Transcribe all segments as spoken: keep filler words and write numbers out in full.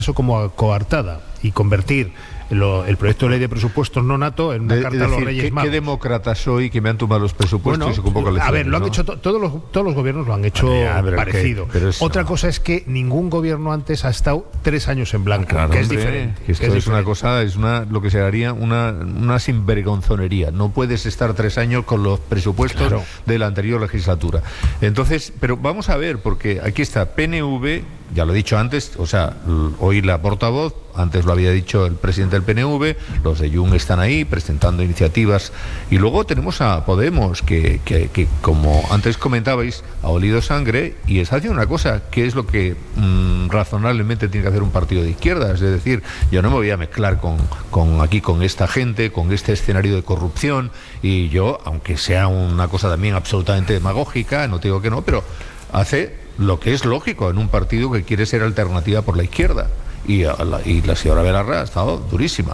eso como coartada y convertir Lo, el proyecto de ley de presupuestos no nato en una de, carta decir, a los Reyes ¿qué, Magos. ¿Qué demócrata soy que me han tomado los presupuestos bueno, y se convoca elecciones? A ver, lo han ¿no? hecho to, todos los todos los gobiernos lo han hecho ya, parecido. Que, eso, Otra cosa es que ningún gobierno antes ha estado tres años en blanco, claro, que es hombre, diferente. Que esto que es, es es una diferente. cosa, es una lo que se haría una, una sinvergonzonería. No puedes estar tres años con los presupuestos claro. de la anterior legislatura. Entonces, pero vamos a ver, porque aquí está P N V, ya lo he dicho antes, o sea, hoy la portavoz, antes lo había dicho el presidente del P N V, los de Jung están ahí presentando iniciativas, y luego tenemos a Podemos, que, que, que como antes comentabais, ha olido sangre y está haciendo una cosa que es lo que mmm, razonablemente tiene que hacer un partido de izquierdas, es decir, yo no me voy a mezclar con, con aquí con esta gente, con este escenario de corrupción, y yo, aunque sea una cosa también absolutamente demagógica, no te digo que no, pero hace lo que es lógico en un partido que quiere ser alternativa por la izquierda. Y, a la, y la señora Belarra ha estado durísima.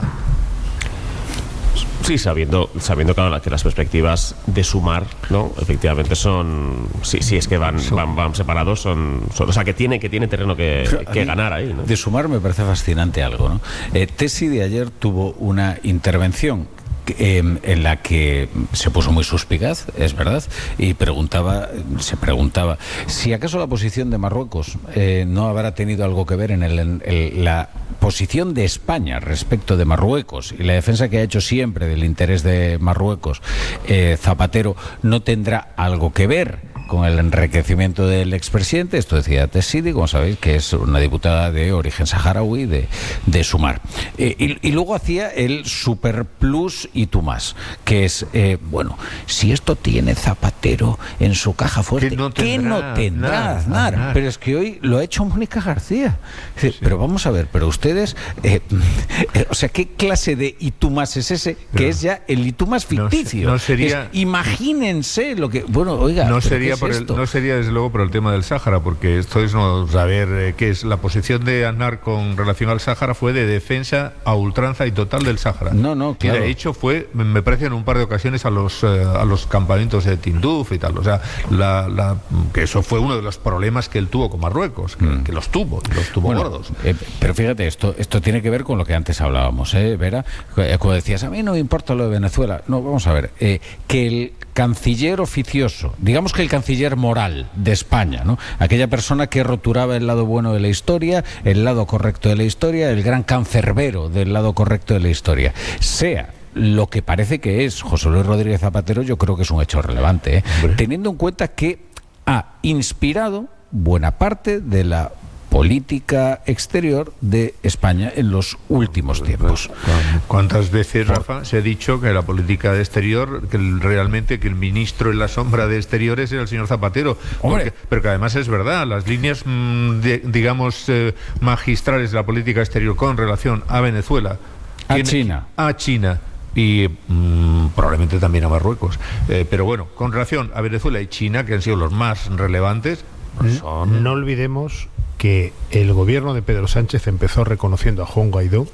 Sí, sabiendo, sabiendo claro, que las perspectivas de Sumar, ¿no? Efectivamente son, sí, sí es que van, van, van separados, son, son, o sea que tiene, que tiene terreno que, que ganar ahí, ¿no? De Sumar me parece fascinante algo, ¿no? Eh, Tesi de ayer tuvo una intervención Eh, en la que se puso muy suspicaz, es verdad, y preguntaba, se preguntaba si acaso la posición de Marruecos eh, no habrá tenido algo que ver en, el, en el, la posición de España respecto de Marruecos, y la defensa que ha hecho siempre del interés de Marruecos eh, Zapatero no tendrá algo que ver con el enriquecimiento del expresidente. Esto decía Tessidi, como sabéis, que es una diputada de origen saharaui de, de Sumar. Eh, y, y luego hacía el superplus y tú más, que es, eh, bueno, si esto tiene Zapatero en su caja fuerte, ¿qué no tendrá? ¿Qué no tendrá Aznar? Aznar? Pero es que hoy lo ha hecho Mónica García. Sí, sí. Pero vamos a ver, pero ustedes, eh, eh, o sea, ¿qué clase de y tú más es ese? Pero que es ya el y tú más ficticio. No, no sería, es, imagínense lo que, bueno, oiga, no sería ¿Es por el, no sería desde luego por el tema del Sáhara, porque esto es no saber eh, qué es la posición de Aznar con relación al Sáhara, fue de defensa a ultranza y total del Sáhara. No, no, claro. Y de hecho fue, me parece, en un par de ocasiones a los eh, a los campamentos de Tinduf y tal. O sea, la, la, que eso fue uno de los problemas que él tuvo con Marruecos, que, mm. que los tuvo, y los tuvo bueno, gordos. Eh, pero fíjate, esto esto tiene que ver con lo que antes hablábamos, ¿eh, Vera? Cuando decías, a mí no me importa lo de Venezuela. No, vamos a ver, eh, que el canciller oficioso, digamos que el canciller moral de España, ¿no? Aquella persona que roturaba el lado bueno de la historia, el lado correcto de la historia, el gran cancerbero del lado correcto de la historia, sea lo que parece que es José Luis Rodríguez Zapatero, yo creo que es un hecho relevante, ¿eh? Teniendo en cuenta que ha inspirado buena parte de la política exterior de España en los últimos tiempos. ¿Cuántas veces, Rafa, se ha dicho que la política de exterior, que el, realmente que el ministro en la sombra de exteriores era el señor Zapatero? Porque, pero que además es verdad, las líneas, mmm, de, digamos, eh, magistrales de la política exterior con relación a Venezuela, a tiene, China, a China y mmm, probablemente también a Marruecos, eh, pero bueno, con relación a Venezuela y China, que han sido los más relevantes, son... no olvidemos que el gobierno de Pedro Sánchez empezó reconociendo a Juan Guaidó,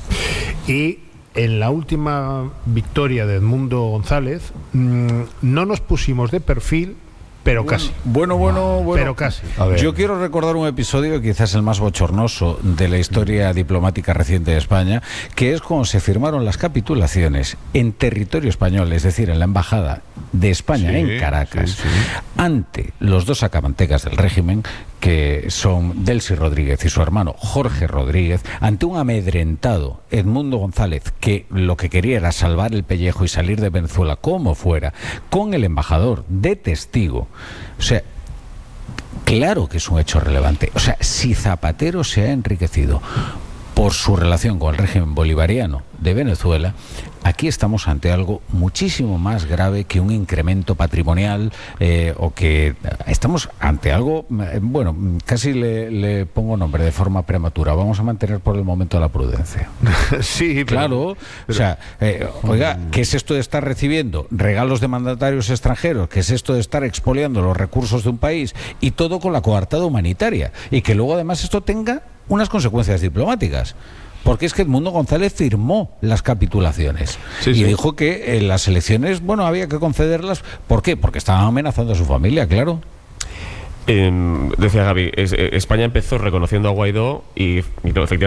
y en la última victoria de Edmundo González mmm, no nos pusimos de perfil, pero bueno, casi. Bueno, bueno, bueno. Pero casi. Yo quiero recordar un episodio, quizás el más bochornoso de la historia diplomática reciente de España, que es cuando se firmaron las capitulaciones en territorio español, es decir, en la embajada de España sí, en Caracas, sí, sí. ante los dos sacamantecas del régimen, que son Delcy Rodríguez y su hermano Jorge Rodríguez, ante un amedrentado Edmundo González, que lo que quería era salvar el pellejo y salir de Venezuela como fuera, con el embajador de testigo. O sea, claro que es un hecho relevante. O sea, si Zapatero se ha enriquecido por su relación con el régimen bolivariano de Venezuela, aquí estamos ante algo muchísimo más grave que un incremento patrimonial, eh, o que estamos ante algo, eh, bueno, casi le, le pongo nombre de forma prematura. Vamos a mantener por el momento la prudencia. Sí, pero, claro. Pero, o sea, eh, oiga, ¿qué es esto de estar recibiendo regalos de mandatarios extranjeros? ¿Qué es esto de estar expoliando los recursos de un país? Y todo con la coartada humanitaria. Y que luego además esto tenga unas consecuencias diplomáticas. Porque es que Edmundo González firmó las capitulaciones sí, y sí. dijo que en las elecciones, bueno, había que concederlas. ¿Por qué? Porque estaban amenazando a su familia, claro. Eh, decía Gaby, es, eh, España empezó reconociendo a Guaidó y, y no, efectivamente